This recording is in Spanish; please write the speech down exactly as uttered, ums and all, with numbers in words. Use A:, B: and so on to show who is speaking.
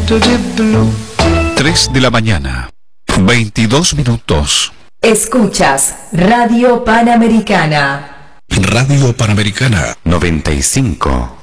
A: tres de la mañana, veintidós minutos.
B: Escuchas Radio Panamericana.
A: Radio Panamericana noventa y cinco